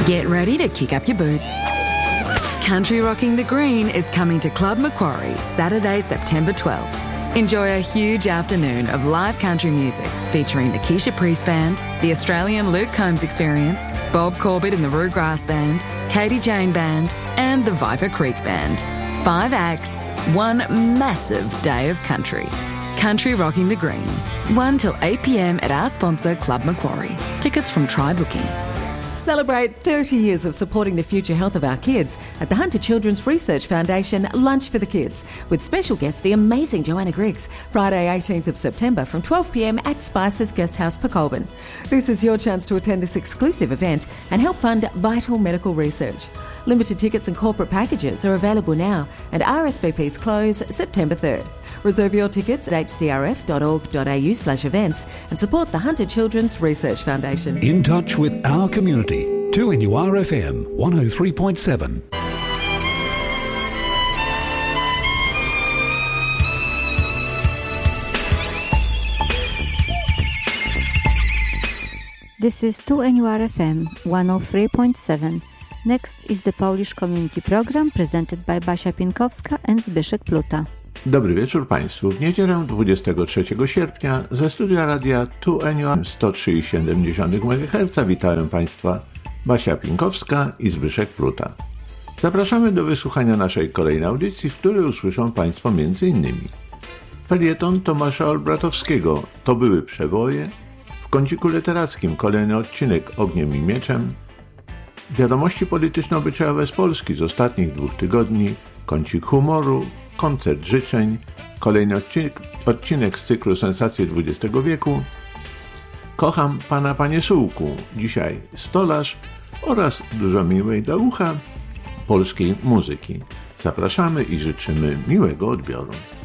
Get ready to kick up your boots. Country Rocking the Green is coming to Club Macquarie Saturday, September 12th. Enjoy a huge afternoon of live country music featuring the Keisha Priest Band, the Australian Luke Combs Experience, Bob Corbett and the Roograss Band, Katie Jane Band, and the Viper Creek Band. 5 acts, one massive day of country. Country Rocking the Green, 1 till 8 p.m. at our sponsor Club Macquarie. Tickets from Try Booking. Celebrate 30 years of supporting the future health of our kids at the Hunter Children's Research Foundation Lunch for the Kids, with special guest the amazing Joanna Griggs, Friday 18th of September from 12 p.m. at Spice's Guesthouse, Pecolbin. This is your chance to attend this exclusive event and help fund vital medical research. Limited tickets and corporate packages are available now, and RSVPs close September 3rd. Reserve your tickets at hcrf.org.au/events and support the Hunter Children's Research Foundation. In touch with our community. 2NURFM 103.7. This is 2NURFM 103.7. Next is the Polish Community Program presented by Basia Pienkowska and Zbyszek Pluta. Dobry wieczór Państwu. W niedzielę 23 sierpnia ze studia radia 2NUR 103,7 MHz witają Państwa Basia Pienkowska i Zbyszek Pluta. Zapraszamy do wysłuchania naszej kolejnej audycji, w której usłyszą Państwo m.in. felieton Tomasza Olbratowskiego To były przeboje, w kąciku literackim kolejny odcinek Ogniem i mieczem, wiadomości polityczno-obyczajowe z Polski z ostatnich 2 tygodni, kącik humoru, koncert życzeń, kolejny odcinek z cyklu Sensacje XX wieku, Kocham Pana Panie Sułku, dzisiaj stolarz oraz dużo miłej do ucha polskiej muzyki. Zapraszamy i życzymy miłego odbioru.